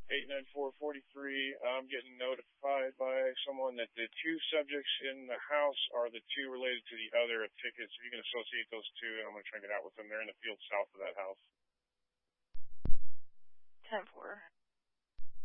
89443. I'm getting notified by someone that the two subjects in the house are the two related to the other tickets. If you can associate those two, and I'm going to try and get out with them. They're in the field south of that house. 10-4.